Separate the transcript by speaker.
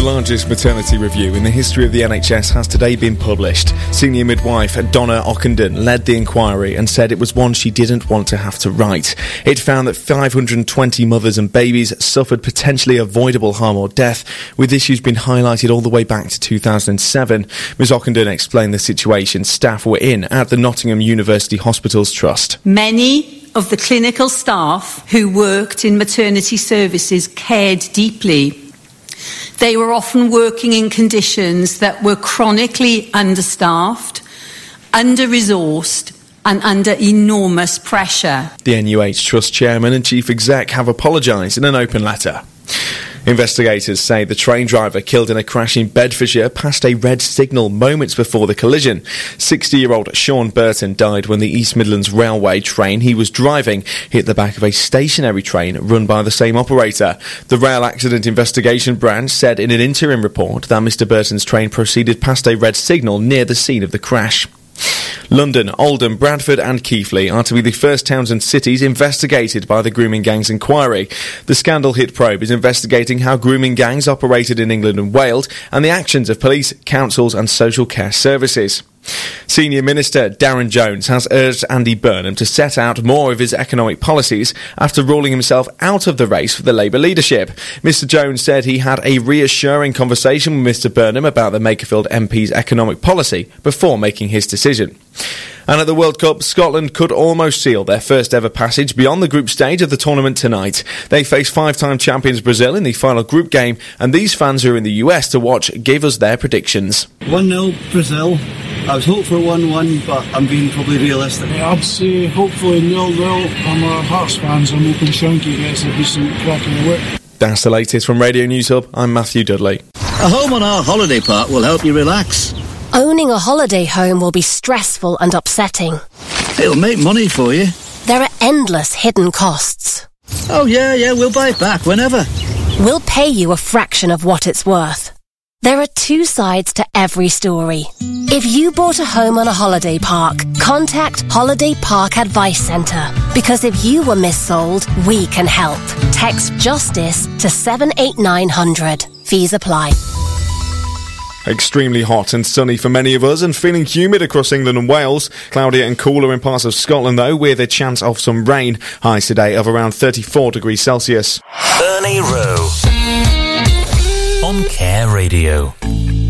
Speaker 1: The largest maternity review in the history of the NHS has today been published. Senior midwife Donna Ockenden led the inquiry and said it was one she didn't want to have to write. It found that 520 mothers and babies suffered potentially avoidable harm or death, with issues being highlighted all the way back to 2007. Ms Ockenden explained the situation staff were in at the Nottingham University Hospitals Trust.
Speaker 2: Many of the clinical staff who worked in maternity services cared deeply. They were often working in conditions that were chronically understaffed, under-resourced and under enormous pressure.
Speaker 1: The NUH Trust Chairman and Chief Exec have apologised in an open letter. Investigators say the train driver killed in a crash in Bedfordshire passed a red signal moments before the collision. 60-year-old Sean Burton died when the East Midlands Railway train he was driving hit the back of a stationary train run by the same operator. The Rail Accident Investigation Branch said in an interim report that Mr Burton's train proceeded past a red signal near the scene of the crash. London, Oldham, Bradford and Keighley are to be the first towns and cities investigated by the Grooming Gangs inquiry. The scandal-hit probe is investigating how grooming gangs operated in England and Wales and the actions of police, councils and social care services. Senior Minister Darren Jones has urged Andy Burnham to set out more of his economic policies after ruling himself out of the race for the Labour leadership. Mr Jones said he had a reassuring conversation with Mr Burnham about the Makerfield MP's economic policy before making his decision. And at the World Cup, Scotland could almost seal their first ever passage beyond the group stage of the tournament tonight. They face five-time champions Brazil in the final group game, and these fans who are in the US to watch gave us their predictions.
Speaker 3: 1-0 Brazil. I was hoping for 1-1, but I'm being probably realistic.
Speaker 4: I'd say hopefully 0-0. I'm a Hearts fan, so I'm hoping Shanky gets a decent crack in the whip.
Speaker 1: That's the latest from Radio News Hub. I'm Matthew Dudley.
Speaker 5: A home on our holiday park will help you relax.
Speaker 6: Owning a holiday home will be stressful and upsetting.
Speaker 5: It'll make money for you.
Speaker 6: There are endless hidden costs.
Speaker 5: Oh yeah, we'll buy it back whenever.
Speaker 6: We'll pay you a fraction of what it's worth. There are two sides to every story. If you bought a home on a holiday park, contact Holiday Park Advice Centre. Because if you were missold, we can help. Text JUSTICE to 78900. Fees apply.
Speaker 1: Extremely hot and sunny for many of us and feeling humid across England and Wales. Cloudier and cooler in parts of Scotland though, with a chance of some rain. Highs today of around 34 degrees Celsius.
Speaker 7: Ernie Rowe on Care Radio.